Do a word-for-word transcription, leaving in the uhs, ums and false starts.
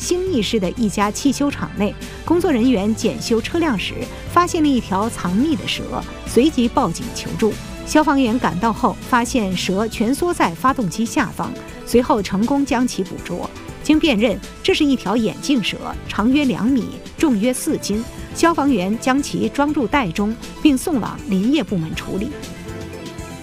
兴义市的一家汽修厂内，工作人员检修车辆时，发现了一条藏匿的蛇，随即报警求助。消防员赶到后，发现蛇蜷缩在发动机下方，随后成功将其捕捉。经辨认，这是一条眼镜蛇，长约两米，重约四斤。消防员将其装入袋中，并送往林业部门处理。